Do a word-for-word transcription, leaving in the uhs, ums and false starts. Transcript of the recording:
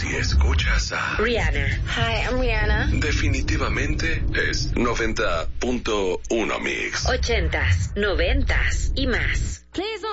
Si escuchas a Rihanna. Hi, I'm Rihanna. definitivamente es noventa punto uno Mix. Ochentas, noventas y más. Please